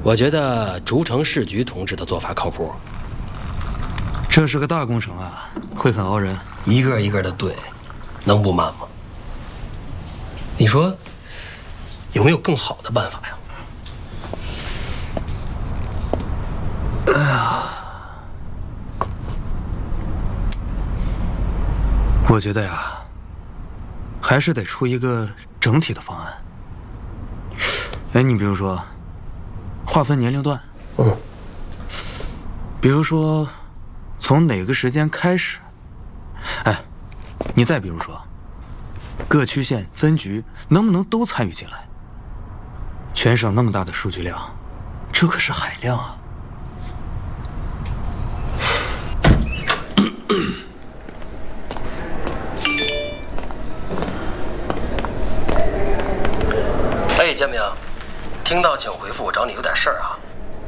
我觉得竹城市局同志的做法靠谱。 这是个大工程啊，会很熬人。 一个一个的对，能不慢吗？你说有没有更好的办法呀？ 哎呀，我觉得呀，还是得出一个整体的方案。哎，你比如说，划分年龄段，比如说，从哪个时间开始？哎，你再比如说，各区县分局能不能都参与进来？全省那么大的数据量，这可是海量啊！ 哎，建明，听到请回复，我找你有点事儿啊。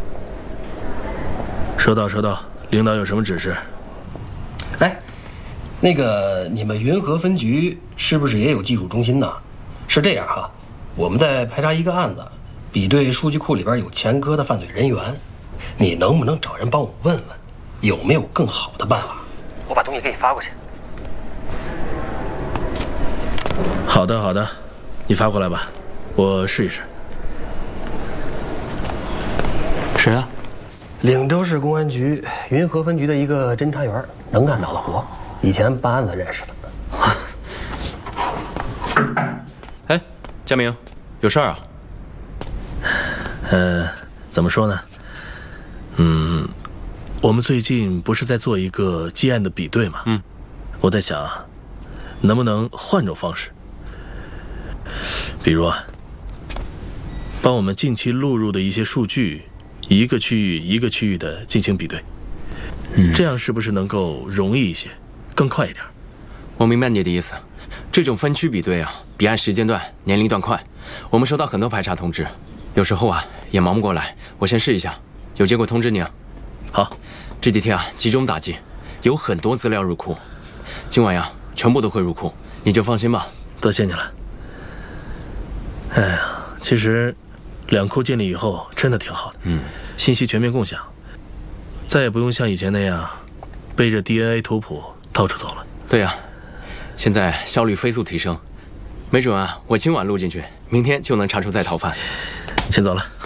收到，收到。领导有什么指示？ 哎，那个你们云和分局是不是也有技术中心呢？是这样哈，我们在排查一个案子，比对数据库里边有前科的犯罪人员，你能不能找人帮我问问，有没有更好的办法？我把东西给你发过去。 好的，好的，你发过来吧，我试一试。 谁啊？ 岭州市公安局云和分局的一个侦查员，能干脑的活，以前办案子认识的。 哎，佳明，有事儿啊？ 怎么说呢？我们最近不是在做一个基案的比对吗？我在想啊，能不能换种方式，比如啊，帮我们近期录入的一些数据，一个区域一个区域的进行比对，这样是不是能够容易一些，更快一点？ 我明白你的意思，这种分区比对啊，比按时间段、年龄段快。我们收到很多排查通知，有时候啊也忙不过来。我先试一下，有结果通知你啊。好，这几天啊集中打击，有很多资料入库，今晚呀全部都会入库，你就放心吧。 多谢你了。哎呀，其实两库建立以后真的挺好的，信息全面共享，再也不用像以前那样背着 DNA 图谱到处走了。 对呀，现在效率飞速提升，没准啊我今晚录进去，明天就能查出在逃犯。 先走了。